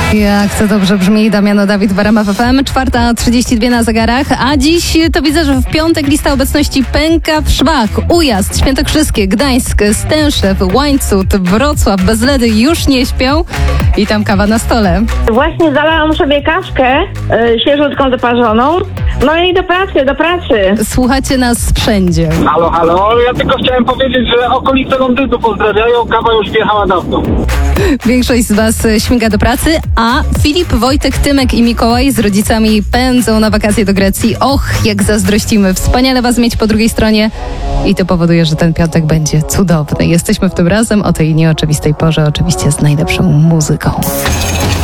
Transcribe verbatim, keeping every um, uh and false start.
Jak to dobrze brzmi, Damiano Dawid w R M F F M, czwarta trzydzieści dwa na zegarach, a dziś to widzę, że w piątek lista obecności pęka w szwach. Ujazd, Świętokrzyskie, Gdańsk, Stęszew, Łańcut, Wrocław, Bezledy już nie śpią i tam kawa na stole. Właśnie zalałam sobie kawkę y, świeżutką doparzoną, no i do pracy, do pracy. Słuchacie nas wszędzie. Halo, halo, ja tylko chciałem powiedzieć, że okolice Londynu pozdrawiają, kawa już wjechała dawno. Większość z was śmiga do pracy, a Filip, Wojtek, Tymek i Mikołaj z rodzicami pędzą na wakacje do Grecji. Och, jak zazdrościmy. Wspaniale was mieć po drugiej stronie i to powoduje, że ten piątek będzie cudowny. Jesteśmy w tym razem o tej nieoczywistej porze, oczywiście z najlepszą muzyką.